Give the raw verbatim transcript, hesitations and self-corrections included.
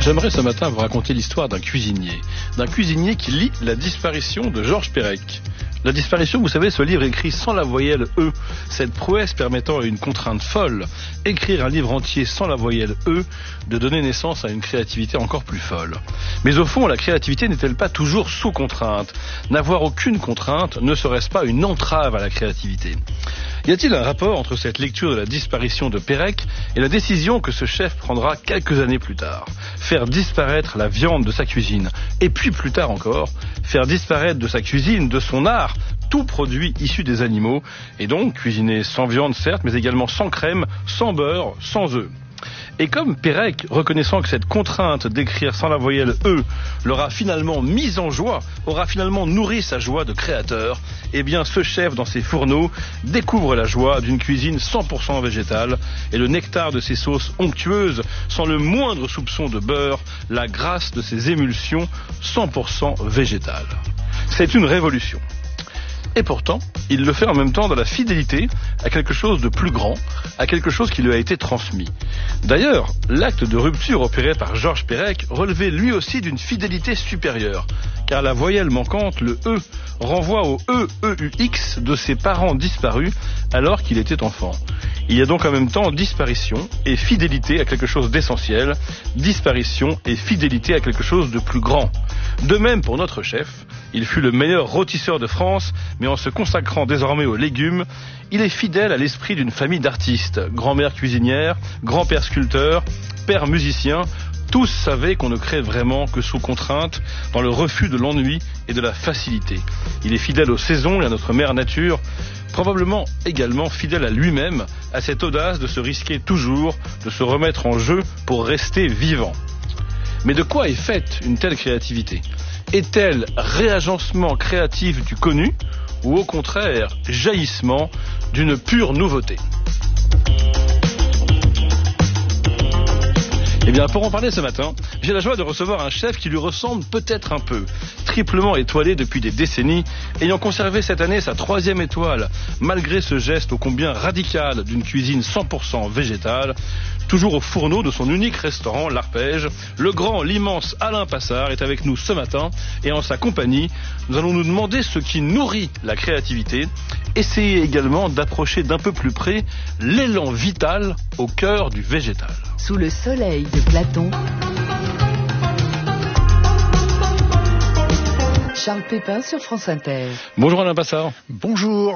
J'aimerais ce matin vous raconter l'histoire d'un cuisinier. D'un cuisinier qui lit La disparition de Georges Perec. La disparition, vous savez, ce livre écrit sans la voyelle E. Cette prouesse permettant à une contrainte folle, écrire un livre entier sans la voyelle E, de donner naissance à une créativité encore plus folle. Mais au fond, la créativité n'est-elle pas toujours sous contrainte? N'avoir aucune contrainte ne serait-ce pas une entrave à la créativité? Y a-t-il un rapport entre cette lecture de La disparition de Perec et la décision que ce chef prendra quelques années plus tard? Faire disparaître la viande de sa cuisine, et puis plus tard encore, faire disparaître de sa cuisine, de son art, tout produit issu des animaux, et donc cuisiner sans viande certes, mais également sans crème, sans beurre, sans œufs. Et comme Perec, reconnaissant que cette contrainte d'écrire sans la voyelle E l'aura finalement mise en joie, aura finalement nourri sa joie de créateur, eh bien ce chef dans ses fourneaux découvre la joie d'une cuisine cent pour cent végétale et le nectar de ses sauces onctueuses sans le moindre soupçon de beurre, la grâce de ses émulsions cent pour cent végétales. C'est une révolution. Et pourtant, il le fait en même temps dans la fidélité à quelque chose de plus grand, à quelque chose qui lui a été transmis. D'ailleurs, l'acte de rupture opéré par Georges Perec relevait lui aussi d'une fidélité supérieure, car la voyelle manquante, le E, renvoie au E E U X de ses parents disparus alors qu'il était enfant. Il y a donc en même temps disparition et fidélité à quelque chose d'essentiel, disparition et fidélité à quelque chose de plus grand. De même pour notre chef, il fut le meilleur rôtisseur de France, mais en se consacrant désormais aux légumes, il est fidèle à l'esprit d'une famille d'artistes, grand-mère cuisinière, grand-père sculpteur, père musicien. Tous savaient qu'on ne crée vraiment que sous contrainte, dans le refus de l'ennui et de la facilité. Il est fidèle aux saisons et à notre mère nature, probablement également fidèle à lui-même, à cette audace de se risquer toujours, de se remettre en jeu pour rester vivant. Mais de quoi est faite une telle créativité? Est-elle réagencement créatif du connu ou au contraire jaillissement d'une pure nouveauté? Eh bien, pour en parler ce matin, j'ai la joie de recevoir un chef qui lui ressemble peut-être un peu. Triplement étoilé depuis des décennies, ayant conservé cette année sa troisième étoile, malgré ce geste ô combien radical d'une cuisine cent pour cent végétale, toujours au fourneau de son unique restaurant, l'Arpège, le grand, l'immense Alain Passard est avec nous ce matin, et en sa compagnie, nous allons nous demander ce qui nourrit la créativité, essayer également d'approcher d'un peu plus près l'élan vital au cœur du végétal. Sous le soleil de Platon, Charles Pépin sur France Inter. Bonjour Alain Passard. Bonjour.